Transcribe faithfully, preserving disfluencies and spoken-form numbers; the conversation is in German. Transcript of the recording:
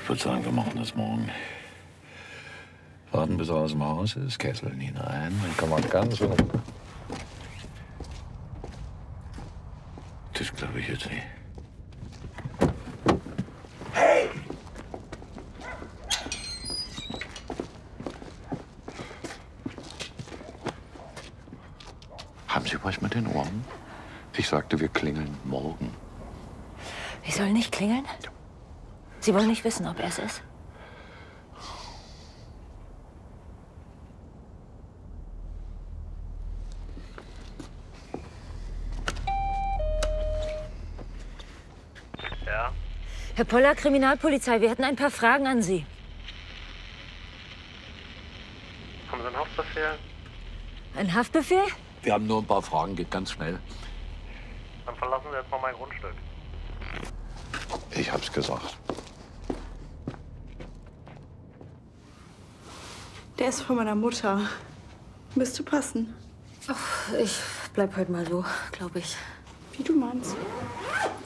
Ich würde sagen, wir machen das morgen. Warten, bis er aus dem Haus ist, kesseln ihn ein, dann kann man ganz so. Das glaube ich jetzt nicht. Hey! Haben Sie was mit den Ohren? Ich sagte, wir klingeln morgen. Wir sollen nicht klingeln? Sie wollen nicht wissen, ob er es ist? Ja? Herr Poller, Kriminalpolizei, wir hätten ein paar Fragen an Sie. Haben Sie einen Haftbefehl? Ein Haftbefehl? Wir haben nur ein paar Fragen, geht ganz schnell. Dann verlassen Sie jetzt mal mein Grundstück. Ich hab's gesagt. Der ist von meiner Mutter. Müsste passen. Ach, ich bleib heute mal so, glaube ich. Wie du meinst.